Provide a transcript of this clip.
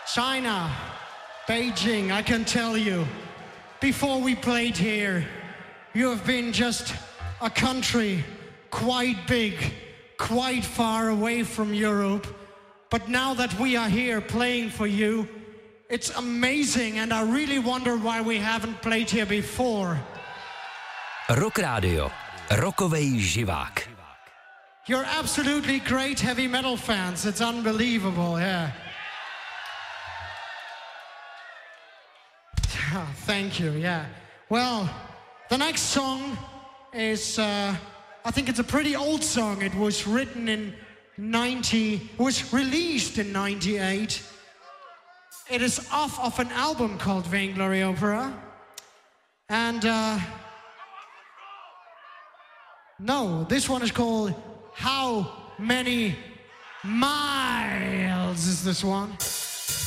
China, Beijing, I can tell you, before we played here, you have been just a country quite big, quite far away from Europe. But now that we are here playing for you, it's amazing, and I really wonder why we haven't played here before. Rock Radio. Rockovej živák. You're absolutely great heavy metal fans. It's unbelievable, yeah. Thank you, yeah. Well, the next song is, I think it's a pretty old song. It was written in was released in 98. It is off of an album called Vainglory Opera. And, no, this one is called How Many Miles is this one.